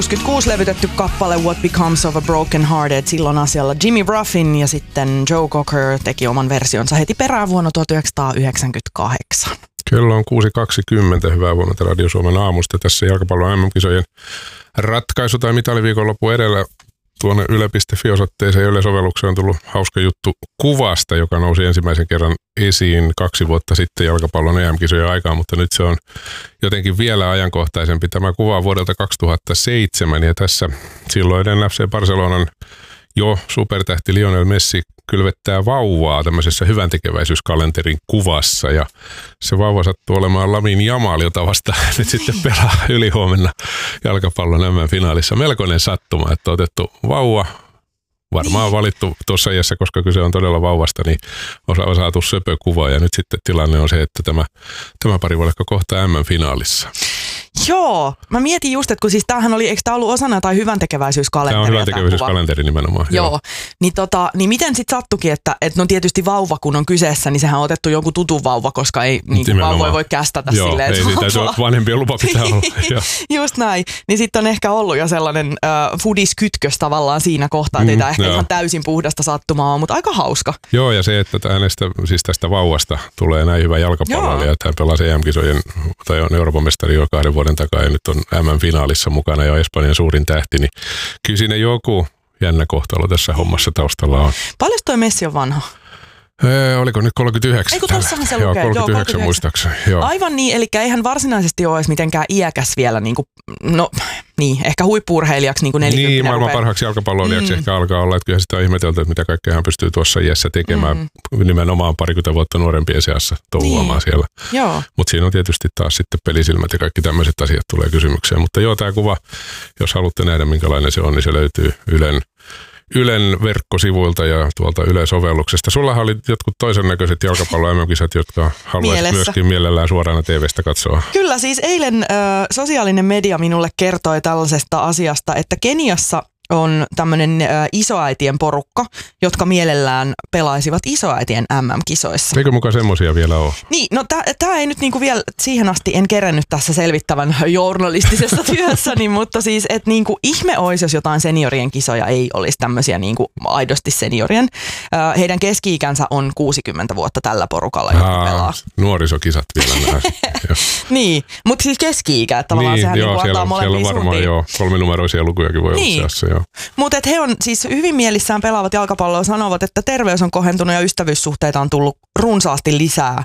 1966 levytetty kappale What Becomes of a Broken Hearted, silloin asialla Jimmy Ruffin ja sitten Joe Cocker teki oman versionsa heti perään vuonna 1998. Kello on 6.20. Hyvää huomenta Radio Suomen aamusta. Tässä jalkapallon MM-kisojen ratkaisu tai mitaliviikonloppu edellä tuonne yle.fi-osoitteeseen ja Yle-sovellukseen on tullut hauska juttu kuvasta, joka nousi ensimmäisen kerran esiin 2 vuotta sitten jalkapallon EM-kisojen aikaan, mutta nyt se on jotenkin vielä ajankohtaisempi. Tämä kuva on vuodelta 2007 ja tässä silloinen FC Barcelonan jo supertähti Lionel Messi kylvettää vauvaa tämmöisessä hyväntekeväisyyskalenterin kuvassa ja se vauva sattuu olemaan Lamine Yamal, jota vasta nyt sitten pelaa ylihuomenna jalkapallon MM-finaalissa. Melkoinen sattuma, että on otettu vauva, varmaan valittu tuossa iässä, koska kyse on todella vauvasta, niin on saatu söpökuva ja nyt sitten tilanne on se, että tämä parivaljakko kohtaa MM-finaalissa. Joo, mä mietin just, että kun siis tämähän oli, eikö tämä ollut osana jotain hyväntekeväisyyskalenteri? Tämä on hyväntekeväisyyskalenteri nimenomaan. Joo. Niin miten sitten sattukin, että no tietysti vauva kun on kyseessä, niin sehän on otettu jonkun tutun vauva, koska ei niin vauvoja voi kästätä silleen. Joo, ei siitä vanhempien lupa pitää olla. Just näin. Niin sitten on ehkä ollut jo sellainen foodiskytkös tavallaan siinä kohtaa, että ei tämä ehkä ihan täysin puhdasta sattumaa, mutta aika hauska. Joo, ja se, että siis tästä vauvasta tulee näin hyvä jalkapalloilija, ja tämä pelasi EM-kisojen tai on Euroopan mestari jo 2 vuoden takaa ja nyt on MM-finaalissa mukana ja Espanjan suurin tähti, niin kyllä siinä joku jännä kohtalo tässä hommassa taustalla on. Paljon toi Messi on vanha? Oliko nyt 39? Eikö tossahan se lukee? 39 muistaakseni. Joo. Aivan niin, eli eihän varsinaisesti ole edes mitenkään iäkäs vielä, ehkä huippu-urheilijaksi niin kuin 40. Niin, maailman parhaaksi jalkapalloilijaksi ehkä alkaa olla, että kyllä sitä on ihmetelty, että mitä kaikkea hän pystyy tuossa iässä tekemään, nimenomaan 20 vuotta nuorempien seassa touhuamaan siellä. Mutta siinä on tietysti taas sitten pelisilmät ja kaikki tämmöiset asiat tulee kysymykseen. Mutta joo, tämä kuva, jos haluatte nähdä minkälainen se on, niin se löytyy Ylen verkkosivuilta ja tuolta Yle-sovelluksesta. Sullahan oli jotkut toisen näköiset jalkapallo-MM-kisat, jotka haluaisit myöskin mielellään suorana TV:stä katsoa. Kyllä, siis eilen sosiaalinen media minulle kertoi tällaisesta asiasta, että Keniassa on tämmöinen isoäitien porukka, jotka mielellään pelaisivat isoäitien MM-kisoissa. Eikö mukaan semmoisia vielä ole? Niin, no tämä ei nyt niinku vielä siihen asti en kerennyt tässä selvittävän journalistisessa työssäni, mutta siis, että niinku ihme olisi, jos jotain seniorien kisoja ei olisi tämmöisiä niinku aidosti seniorien. Heidän keski-ikänsä on 60 vuotta tällä porukalla, joka pelaa. Nuorisokisat vielä nähdään. Niin, mutta siis keski-ikä, että tavallaan niin, sehän joo, niinku antaa molempiin siellä on varmaan joo, 3-numeroisia lukujakin voi olla seassa, joo. Mutta he on siis hyvin mielissään pelaavat jalkapalloa ja sanovat, että terveys on kohentunut ja ystävyyssuhteita on tullut runsaasti lisää.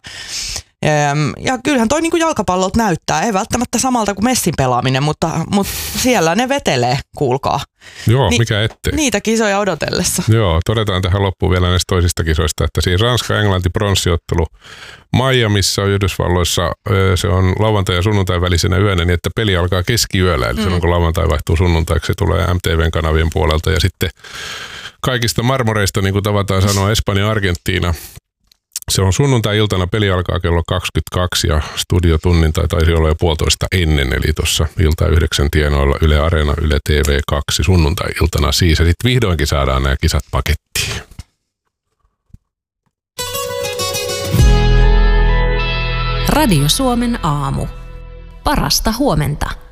Ja kyllähän toi niinku jalkapallot näyttää, ei välttämättä samalta kuin Messin pelaaminen, mutta siellä ne vetelee, kuulkaa. Joo, mikä ettei. Niitä kisoja odotellessa. Joo, todetaan tähän loppuun vielä näistä toisista kisoista, että siis Ranska-Englanti pronssiottelu Miamissa Yhdysvalloissa, se on lauantai ja sunnuntai välisenä yönä, niin että peli alkaa keskiyöllä, eli silloin kun lauantai vaihtuu sunnuntaiksi, se tulee MTVn kanavien puolelta ja sitten kaikista marmoreista, niin kuin tavataan sanoa, Espanja-Argentiina. Se on sunnuntai-iltana, peli alkaa kello 22 ja studiotunnin tai taisi olla jo 1,5 ennen, eli tuossa ilta 9 tienoilla Yle Areena, Yle TV2 sunnuntai-iltana siis. Ja sitten vihdoinkin saadaan nämä kisat pakettiin. Radio Suomen aamu. Parasta huomenta.